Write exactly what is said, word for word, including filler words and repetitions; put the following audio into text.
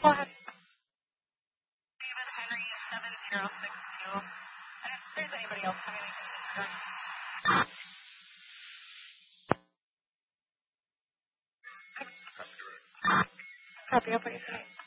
Go ahead. David Henry seven zero six two. And if there's anybody else coming, we can just start. Copy. I'll put you tonight.